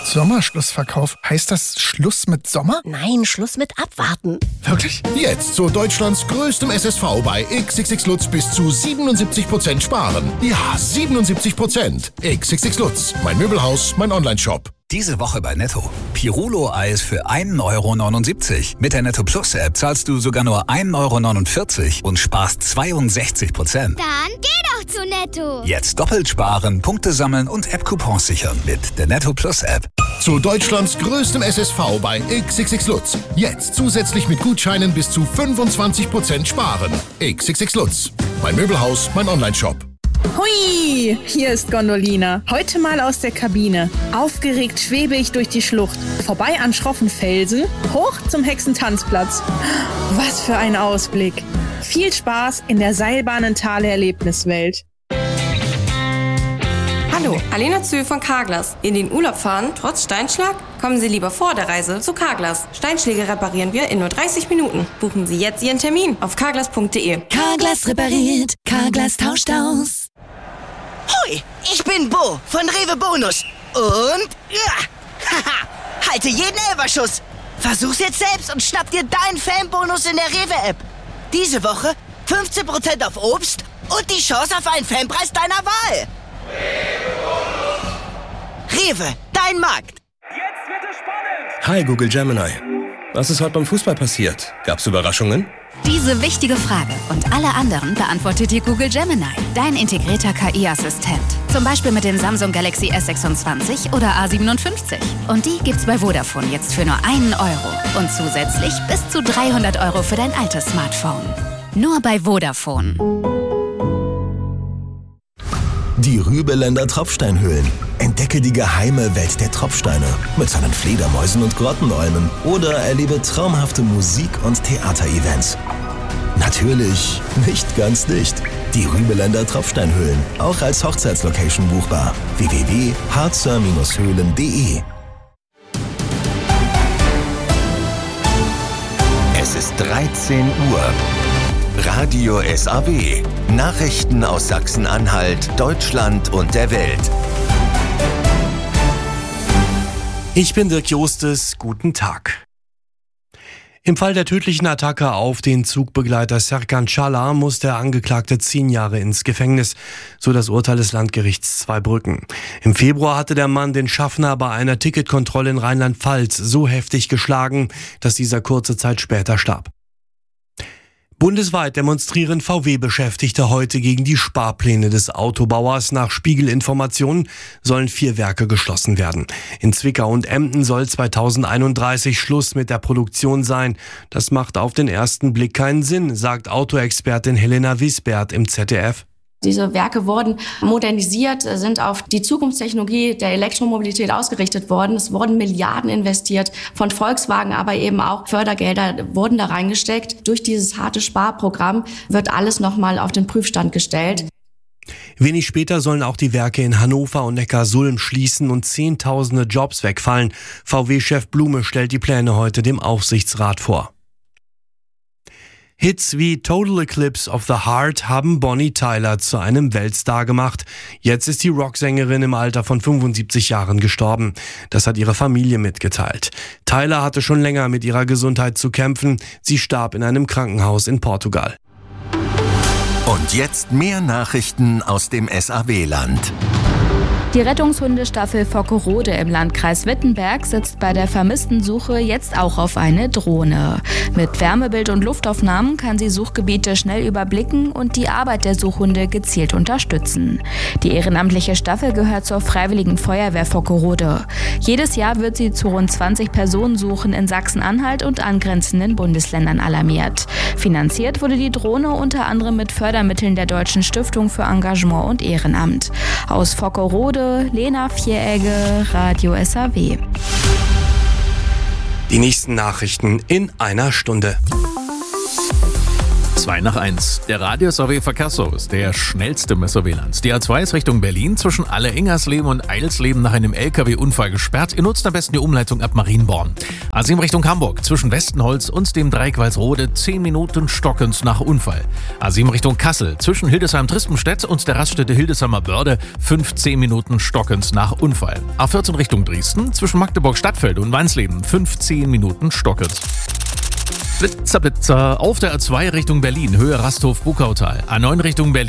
Sommerschlussverkauf. Heißt das Schluss mit Sommer? Nein, Schluss mit Abwarten. Wirklich? Jetzt zu Deutschlands größtem SSV bei XXX Lutz bis zu 77% sparen. Ja, 77%. XXX Lutz. Mein Möbelhaus, mein Onlineshop. Diese Woche bei Netto. Pirolo-Eis für 1,79 €. Mit der Netto Plus App zahlst du sogar nur 1,49 € und sparst 62%. Dann geh doch zu Netto. Jetzt doppelt sparen, Punkte sammeln und App-Coupons sichern mit der Netto Plus App. Zu Deutschlands größtem SSV bei XXX Lutz. Jetzt zusätzlich mit Gutscheinen bis zu 25% sparen. XXX Lutz. Mein Möbelhaus, mein Onlineshop. Hui, hier ist Gondolina. Heute mal aus der Kabine. Aufgeregt schwebe ich durch die Schlucht. Vorbei an schroffen Felsen, hoch zum Hexentanzplatz. Was für ein Ausblick. Viel Spaß in der Seilbahnentale-Erlebniswelt. Hallo, Alena Zö von Carglass. In den Urlaub fahren, trotz Steinschlag? Kommen Sie lieber vor der Reise zu Carglass. Steinschläge reparieren wir in nur 30 Minuten. Buchen Sie jetzt Ihren Termin auf carglass.de. Carglass repariert, Carglass tauscht aus. Hui, ich bin Bo von Rewe Bonus. Und haha, halte jeden Elferschuss. Versuch's jetzt selbst und schnapp dir deinen Fanbonus in der Rewe-App. Diese Woche 15% auf Obst und die Chance auf einen Fanpreis deiner Wahl. Rewe, dein Markt. Jetzt wird es spannend. Hi Google Gemini. Was ist heute beim Fußball passiert? Gab's Überraschungen? Diese wichtige Frage und alle anderen beantwortet dir Google Gemini, dein integrierter KI-Assistent. Zum Beispiel mit dem Samsung Galaxy S26 oder A57. Und die gibt's bei Vodafone jetzt für nur 1 € und zusätzlich bis zu 300 € für dein altes Smartphone. Nur bei Vodafone. Die Rübeländer Tropfsteinhöhlen. Entdecke die geheime Welt der Tropfsteine mit seinen Fledermäusen und Grottenolmen oder erlebe traumhafte Musik- und Theaterevents. Natürlich nicht ganz dicht. Die Rübeländer Tropfsteinhöhlen, auch als Hochzeitslocation buchbar. www.harzer-höhlen.de. Es ist 13 Uhr. Radio SAW. Nachrichten aus Sachsen-Anhalt, Deutschland und der Welt. Ich bin Dirk Jostes. Guten Tag. Im Fall der tödlichen Attacke auf den Zugbegleiter Serkan Çalar muss der Angeklagte 10 Jahre ins Gefängnis, so das Urteil des Landgerichts Zweibrücken. Im Februar hatte der Mann den Schaffner bei einer Ticketkontrolle in Rheinland-Pfalz so heftig geschlagen, dass dieser kurze Zeit später starb. Bundesweit demonstrieren VW-Beschäftigte heute gegen die Sparpläne des Autobauers. Nach Spiegel-Informationen sollen 4 Werke geschlossen werden. In Zwickau und Emden soll 2031 Schluss mit der Produktion sein. Das macht auf den ersten Blick keinen Sinn, sagt Autoexpertin Helena Wiesbert im ZDF. Diese Werke wurden modernisiert, sind auf die Zukunftstechnologie der Elektromobilität ausgerichtet worden. Es wurden Milliarden investiert von Volkswagen, aber eben auch Fördergelder wurden da reingesteckt. Durch dieses harte Sparprogramm wird alles nochmal auf den Prüfstand gestellt. Wenig später sollen auch die Werke in Hannover und Neckarsulm schließen und Zehntausende Jobs wegfallen. VW-Chef Blume stellt die Pläne heute dem Aufsichtsrat vor. Hits wie Total Eclipse of the Heart haben Bonnie Tyler zu einem Weltstar gemacht. Jetzt ist die Rocksängerin im Alter von 75 Jahren gestorben. Das hat ihre Familie mitgeteilt. Tyler hatte schon länger mit ihrer Gesundheit zu kämpfen. Sie starb in einem Krankenhaus in Portugal. Und jetzt mehr Nachrichten aus dem SAW-Land. Die Rettungshundestaffel Vockerode im Landkreis Wittenberg setzt bei der Vermisstensuche jetzt auch auf eine Drohne. Mit Wärmebild und Luftaufnahmen kann sie Suchgebiete schnell überblicken und die Arbeit der Suchhunde gezielt unterstützen. Die ehrenamtliche Staffel gehört zur Freiwilligen Feuerwehr Vockerode. Jedes Jahr wird sie zu rund 20 Personensuchen in Sachsen-Anhalt und angrenzenden Bundesländern alarmiert. Finanziert wurde die Drohne unter anderem mit Fördermitteln der Deutschen Stiftung für Engagement und Ehrenamt. Aus Vockerode Lena Vieregge, Radio SAW. Die nächsten Nachrichten in einer Stunde. 2:01. Der Radius AW Verkehrsservice ist der schnellste Messer WLANs. Die A2 ist Richtung Berlin zwischen Alle-Engersleben und Eilsleben nach einem LKW-Unfall gesperrt. Ihr nutzt am besten die Umleitung ab Marienborn. A7 Richtung Hamburg zwischen Westenholz und dem Dreieck Walsrode 10 Minuten stockend nach Unfall. A7 Richtung Kassel zwischen Hildesheim-Trispenstedt und der Raststätte Hildesheimer Börde 15 Minuten stockend nach Unfall. A14 Richtung Dresden zwischen Magdeburg-Stadtfeld und Wansleben 15 Minuten stockend. Blitzer, Blitzer auf der A2 Richtung Berlin, Höhe Rasthof-Bukautal. A9 Richtung Berlin.